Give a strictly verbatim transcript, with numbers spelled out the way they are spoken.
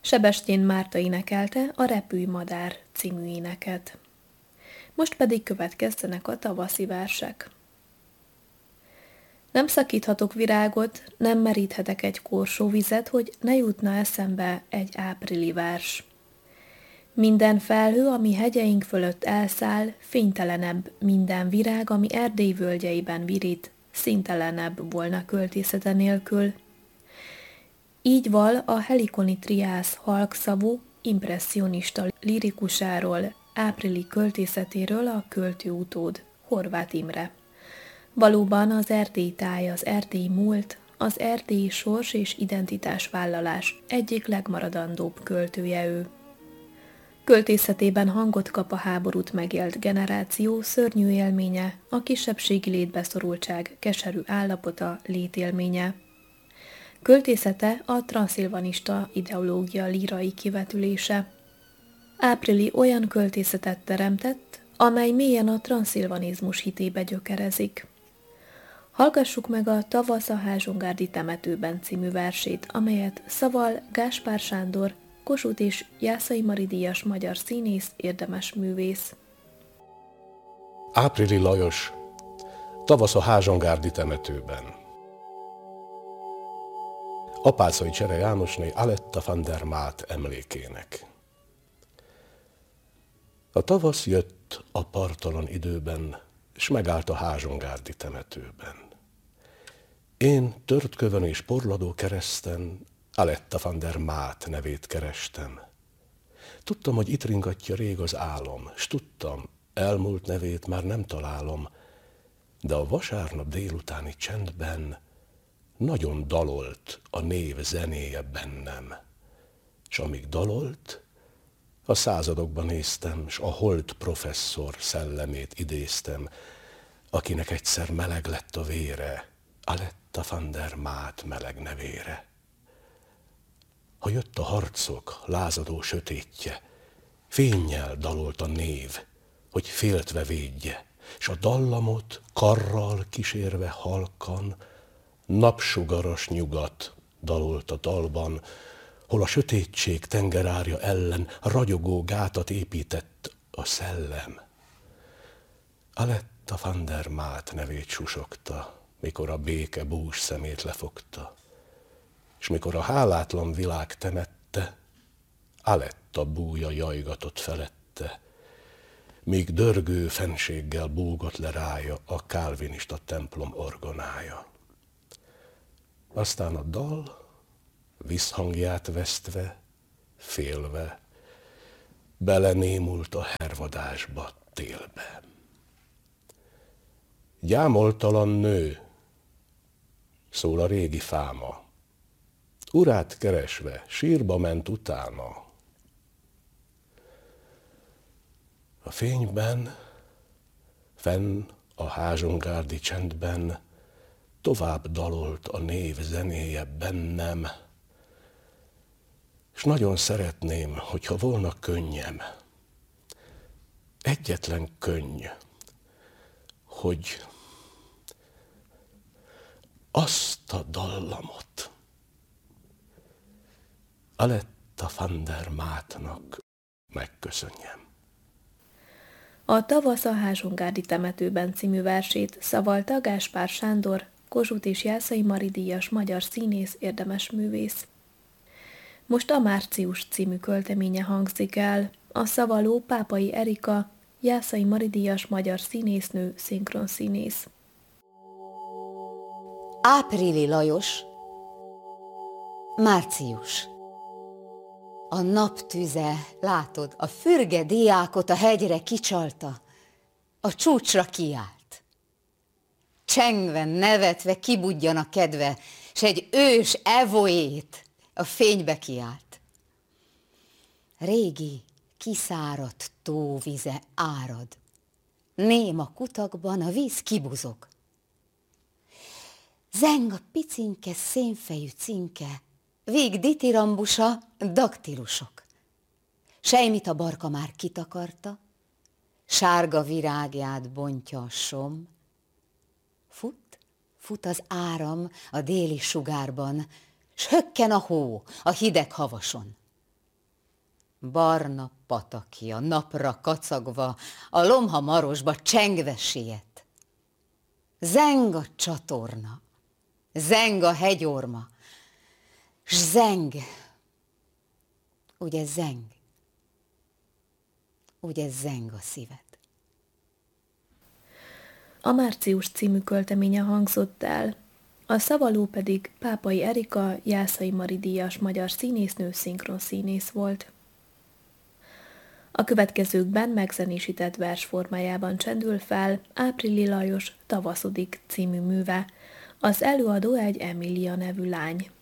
Sebestyén Márta énekelte a Repülj madár című éneket. Most pedig következzenek a tavaszi versek. Nem szakíthatok virágot, nem meríthetek egy korsó vizet, hogy ne jutna eszembe egy áprili vers. Minden felhő, ami hegyeink fölött elszáll, fénytelenebb, minden virág, ami Erdély völgyeiben virít, színtelenebb volna költészete nélkül. Így val a Helikoni triász halkszavú, impresszionista lirikusáról, áprili költészetéről a költő utód, Horváth Imre. Valóban az erdélyi táj, az erdélyi múlt, az erdélyi sors és identitásvállalás egyik legmaradandóbb költője ő. Költészetében hangot kap a háborút megélt generáció szörnyű élménye, a kisebbségi létbeszorultság keserű állapota, létélménye. Költészete a transzilvanista ideológia lírai kivetülése. Áprili olyan költészetet teremtett, amely mélyen a transzilvanizmus hitébe gyökerezik. Hallgassuk meg a Tavasz a Házsongárdi temetőben című versét, amelyet szaval Gáspár Sándor, Kossuth és Jászai Mari díjas magyar színész, érdemes művész. Áprili Lajos, Tavasz a Házsongárdi temetőben. Apáczai Csere Jánosné Aletta van der Maat emlékének. A tavasz jött a partalan időben, s megállt a Házsongárdi temetőben. Én tört kövön és porladó kereszten Aletta van der Maat nevét kerestem. Tudtam, hogy itt ringatja rég az álom, s tudtam, elmúlt nevét már nem találom, de a vasárnap délutáni csendben nagyon dalolt a név zenéje bennem. S amíg dalolt, a századokban néztem, s a holt professzor szellemét idéztem, akinek egyszer meleg lett a vére, Aletta van der Maat meleg nevére. Ha jött a harcok lázadó sötétje, fénnyel dalolt a név, hogy féltve védje, s a dallamot karral kísérve halkan, napsugaras nyugat dalolt a dalban, hol a sötétség tengerárja ellen ragyogó gátat épített a szellem. Aletta van der Maat nevét susogta, mikor a béke bús szemét lefogta, s mikor a hálátlan világ temette, Aletta búja jajgatott felette, míg dörgő fenséggel búgott le rája a kálvinista templom orgonája. Aztán a dal, visszhangját vesztve, félve, belenémult a hervadásba, télbe. Gyámoltalan nő, szól a régi fáma, urát keresve sírba ment utána. A fényben, fenn a házsongárdi csendben tovább dalolt a név zenéje bennem, s nagyon szeretném, hogyha volna könnyem, egyetlen könny, hogy azt a dallamot Aletta van der Maatnak megköszönjem. A Tavasz a Házsongárdi temetőben című versét szavalta Gáspár Sándor, Kossuth és Jászai Mari díjas magyar színész, érdemes művész. Most a Március című költeménye hangzik el, a szavaló Pápai Erika, Jászai Mari díjas magyar színésznő, szinkronszínész. Áprili Lajos, Március. A naptüze, látod, a fürge diákot a hegyre kicsalta, a csúcsra kiállt. Csengve, nevetve kibudjan a kedve, s egy ős evoét a fénybe kiált. Régi, kiszáradt tóvize árad, néma kutakban a víz kibuzog. Zeng a picinke, szénfejű cinke, vég ditirambusa, daktilusok. Sejmit a barka már kitakarta, sárga virágját bontja a som. Fut, fut az áram a déli sugárban, s hökken a hó a hideg havason. Barna patakja napra kacagva, a lomha marosba csengve siet. Zeng a csatorna, zeng a hegyorma, s zeng, ugye zeng, ugye zeng a szíved. A Március című költeménye hangzott el, a szavaló pedig Pápai Erika, Jászai Mari díjas magyar színésznő, szinkronszínész volt. A következőkben megzenésített vers formájában csendül fel Áprili Lajos Tavaszodik című műve. Az előadó egy Emília nevű lány.